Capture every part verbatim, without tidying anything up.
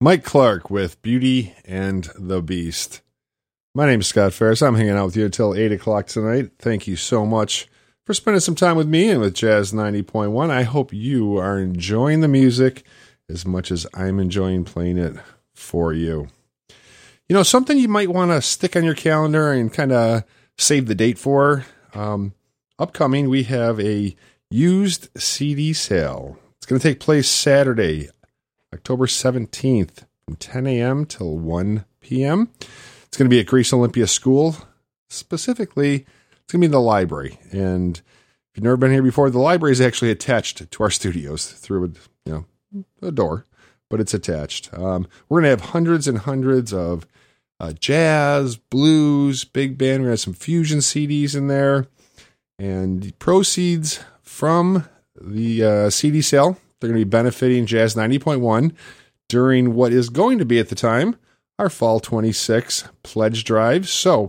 Mike Clark with Beauty and the Beast. My name is Scott Ferris. I'm hanging out with you until eight o'clock tonight. Thank you so much for spending some time with me and with Jazz ninety point one. I hope you are enjoying the music as much as I'm enjoying playing it for you. You know, something you might want to stick on your calendar and kind of save the date for. Um, upcoming, we have a used C D sale. It's going to take place Saturday, October seventeenth, from ten a.m. till one p.m. It's going to be at Greece Olympia School. Specifically, it's going to be in the library. And if you've never been here before, the library is actually attached to our studios through a, you know, a door, but it's attached. Um, we're going to have hundreds and hundreds of uh, jazz, blues, big band. We're going to have some fusion C Ds in there. And the proceeds from the uh, C D sale, they're going to be benefiting Jazz ninety point one during what is going to be at the time our Fall twenty-six pledge drive. So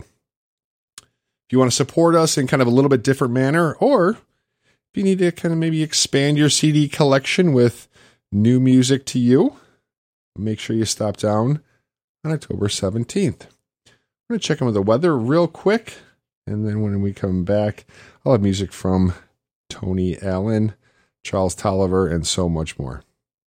if you want to support us in kind of a little bit different manner, or if you need to kind of maybe expand your C D collection with new music to you, make sure you stop down on October seventeenth. I'm going to check in with the weather real quick, and then when we come back, I'll have music from Tony Allen, Charles Tolliver, and so much more.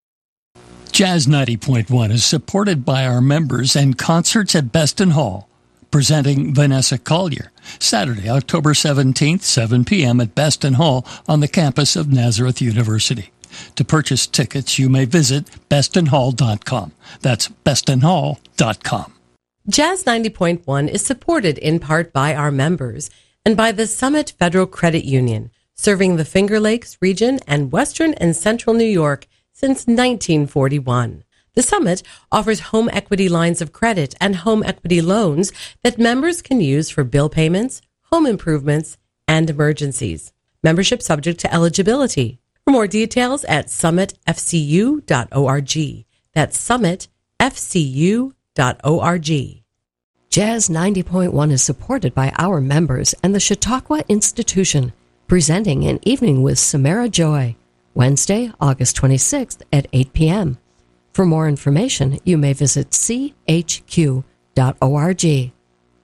Jazz ninety point one is supported by our members and concerts at Beston Hall, presenting Vanessa Collier, Saturday, October seventeenth, seven p.m. at Beston Hall on the campus of Nazareth University. To purchase tickets, you may visit beston hall dot com. That's beston hall dot com. Jazz ninety point one is supported in part by our members and by the Summit Federal Credit Union, serving the Finger Lakes region and western and central New York since nineteen forty-one. The Summit offers home equity lines of credit and home equity loans that members can use for bill payments, home improvements, and emergencies. Membership subject to eligibility. For more details at summit f c u dot org. That's summit f c u dot org. Jazz ninety point one is supported by our members and the Chautauqua Institution, presenting an evening with Samara Joy, Wednesday, August twenty-sixth at eight p.m. For more information, you may visit c h q dot org.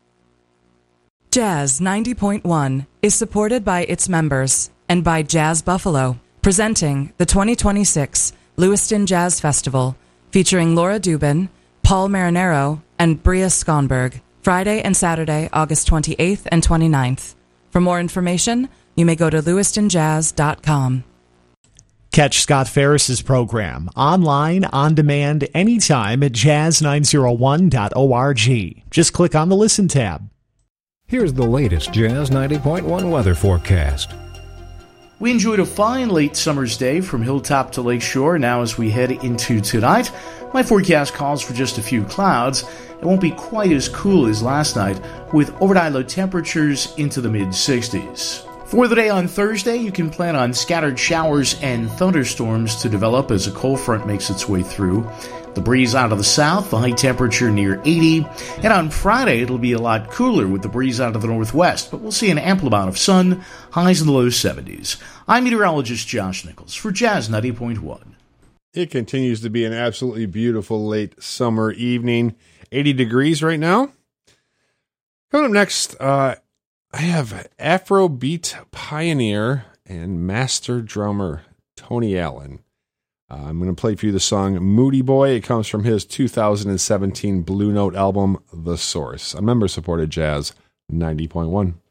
Jazz ninety point one is supported by its members and by Jazz Buffalo, presenting the twenty twenty-six Lewiston Jazz Festival, featuring Laura Dubin, Paul Marinero, and Bria Skonberg, Friday and Saturday, August twenty-eighth and twenty-ninth. For more information, you may go to lewiston jazz dot com. Catch Scott Ferris's program online, on demand, anytime at jazz nine oh one dot org. Just click on the Listen tab. Here's the latest Jazz ninety point one weather forecast. We enjoyed a fine late summer's day from hilltop to lakeshore. Now as we head into tonight, my forecast calls for just a few clouds. It won't be quite as cool as last night, with overnight low temperatures into the mid-sixties. For the day on Thursday, you can plan on scattered showers and thunderstorms to develop as a cold front makes its way through. The breeze out of the south, the high temperature near eighty. And on Friday, it'll be a lot cooler with the breeze out of the northwest, but we'll see an ample amount of sun, highs in the low seventies. I'm meteorologist Josh Nichols for Jazz ninety point one. It continues to be an absolutely beautiful late summer evening. eighty degrees right now. Coming up next, uh, I have Afrobeat pioneer and master drummer Tony Allen. Uh, I'm going to play for you the song Moody Boy. It comes from his two thousand seventeen Blue Note album, The Source. A member-supported Jazz ninety point one.